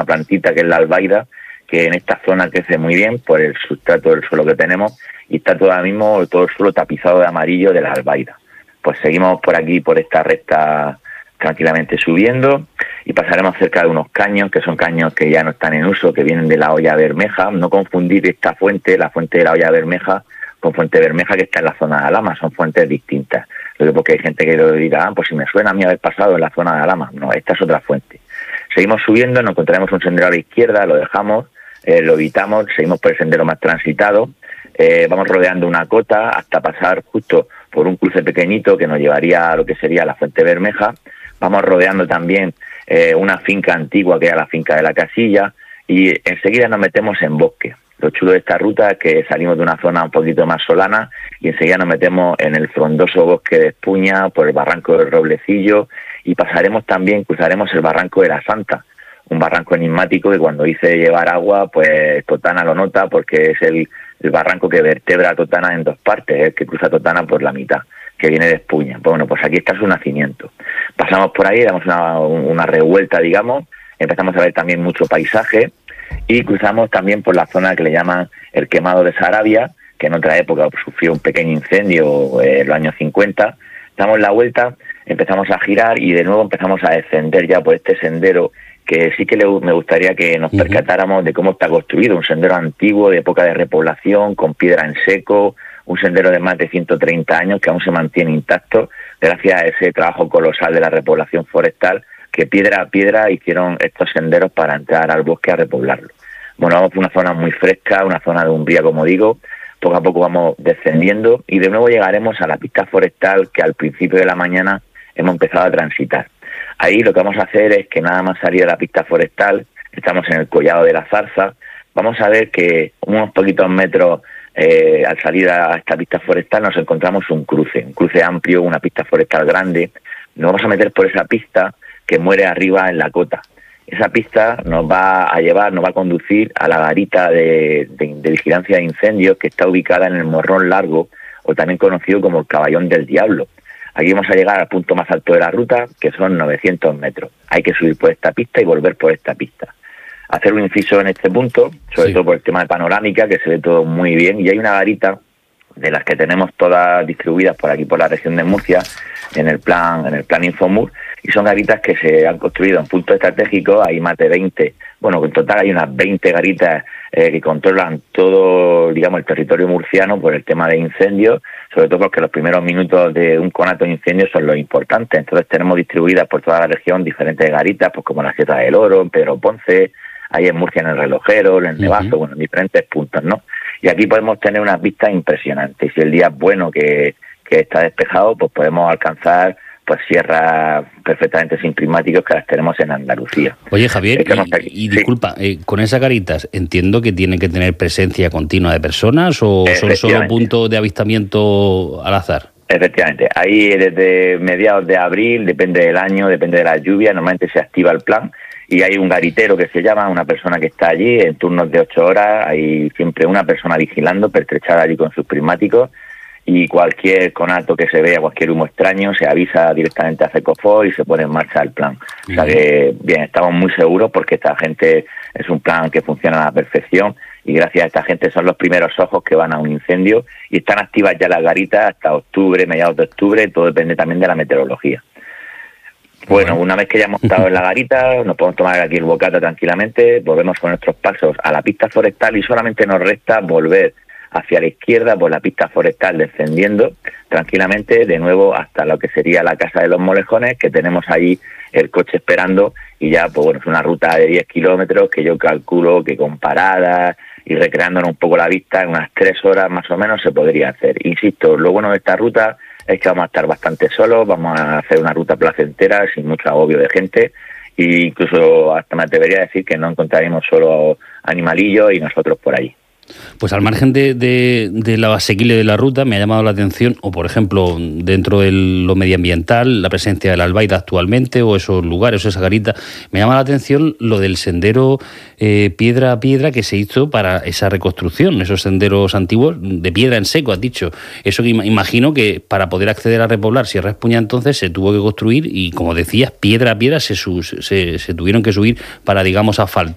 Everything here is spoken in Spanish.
plantita que es la albaida, que en esta zona crece muy bien por el sustrato del suelo que tenemos y está todo el suelo tapizado de amarillo de la albaida. Pues seguimos por aquí, por esta recta, tranquilamente subiendo y pasaremos cerca de unos caños, que son caños que ya no están en uso, que vienen de la Hoya Bermeja. No confundir esta fuente, la fuente de la Hoya Bermeja, con Fuente Bermeja, que está en la zona de Alhama, son fuentes distintas. Lo que porque hay gente que lo dirá, pues si me suena a mí haber pasado en la zona de Alhama. No, esta es otra fuente. Seguimos subiendo, nos encontraremos un sendero a la izquierda, lo dejamos, lo evitamos, seguimos por el sendero más transitado, vamos rodeando una cota hasta pasar justo por un cruce pequeñito que nos llevaría a lo que sería la Fuente Bermeja. Vamos rodeando también una finca antigua que era la finca de la Casilla y enseguida nos metemos en bosque. Lo chulo de esta ruta es que salimos de una zona un poquito más solana y enseguida nos metemos en el frondoso bosque de Espuña, por el barranco del Roblecillo y cruzaremos el barranco de la Santa, un barranco enigmático que cuando hice llevar agua, pues Totana lo nota porque es el barranco que vertebra a Totana en dos partes, el que cruza Totana por la mitad, que viene de Espuña. Bueno, pues aquí está su nacimiento. Pasamos por ahí, damos una revuelta, digamos, empezamos a ver también mucho paisaje y cruzamos también por la zona que le llaman el Quemado de Sarabia, que en otra época sufrió un pequeño incendio en los años 50. Damos la vuelta, empezamos a girar y de nuevo empezamos a descender ya por este sendero que sí que me gustaría que nos percatáramos de cómo está construido, un sendero antiguo de época de repoblación, con piedra en seco, un sendero de más de 130 años que aún se mantiene intacto gracias a ese trabajo colosal de la repoblación forestal, que piedra a piedra hicieron estos senderos para entrar al bosque a repoblarlo. Bueno, vamos por una zona muy fresca, una zona de umbría, como digo, poco a poco vamos descendiendo y de nuevo llegaremos a la pista forestal que al principio de la mañana hemos empezado a transitar. Ahí lo que vamos a hacer es que nada más salir de la pista forestal, estamos en el Collado de la Zarza, vamos a ver que unos poquitos metros al salir a esta pista forestal nos encontramos un cruce amplio, una pista forestal grande. Nos vamos a meter por esa pista que muere arriba en la cota. Esa pista nos va a conducir a la garita de vigilancia de incendios que está ubicada en el Morrón Largo, o también conocido como el Caballón del Diablo. Aquí vamos a llegar al punto más alto de la ruta, que son 900 metros. Hay que subir por esta pista y volver por esta pista. Hacer un inciso en este punto, sobre todo por el tema de panorámica, que se ve todo muy bien, y hay una garita de las que tenemos todas distribuidas por aquí, por la región de Murcia, en el plan Infomur, y son garitas que se han construido en puntos estratégicos. Hay más de 20, bueno, en total hay unas 20 garitas que controlan todo, digamos, el territorio murciano por el tema de incendios, sobre todo porque los primeros minutos de un conato de incendios son los importantes. Entonces tenemos distribuidas por toda la región diferentes garitas, pues como la Sierra del Oro, en Pedro Ponce, ahí en Murcia en el Relojero, en el Nevazo, bueno, en diferentes puntos, ¿no? Y aquí podemos tener unas vistas impresionantes. Si el día es bueno, que está despejado, pues podemos alcanzar pues sierras perfectamente sin prismáticos que las tenemos en Andalucía. Oye, Javier, y disculpa, con esas garitas entiendo que tienen que tener presencia continua de personas o son solo puntos de avistamiento al azar. Efectivamente, ahí desde mediados de abril, depende del año, depende de la lluvia, normalmente se activa el plan y hay un garitero que se llama, una persona que está allí en turnos de 8 horas, hay siempre una persona vigilando, pertrechada allí con sus prismáticos, y cualquier conato que se vea, cualquier humo extraño, se avisa directamente a Cecofor y se pone en marcha el plan. O sea que, bien, estamos muy seguros porque esta gente es un plan que funciona a la perfección y gracias a esta gente son los primeros ojos que van a un incendio y están activas ya las garitas hasta octubre, mediados de octubre, todo depende también de la meteorología. Bueno, una vez que ya hemos estado en la garita, nos podemos tomar aquí el bocata tranquilamente, volvemos con nuestros pasos a la pista forestal y solamente nos resta volver hacia la izquierda por la pista forestal, descendiendo tranquilamente de nuevo hasta lo que sería la Casa de los Molejones, que tenemos ahí el coche esperando y ya, pues bueno, es una ruta de 10 kilómetros que yo calculo que con paradas y recreándonos un poco la vista, en unas 3 horas más o menos se podría hacer. Insisto, lo bueno de esta ruta es que vamos a estar bastante solos, vamos a hacer una ruta placentera sin mucho agobio de gente e incluso hasta me atrevería a decir que no encontraremos solo animalillos y nosotros por ahí. Pues al margen de lo asequible de la ruta, me ha llamado la atención, o por ejemplo, dentro de lo medioambiental, la presencia de la albaida actualmente, o esos lugares, o esa garita, me llama la atención lo del sendero piedra a piedra que se hizo para esa reconstrucción, esos senderos antiguos de piedra en seco, has dicho. Eso que imagino que para poder acceder a repoblar Sierra Espuña entonces se tuvo que construir y, como decías, piedra a piedra se tuvieron que subir para, digamos, asfaltar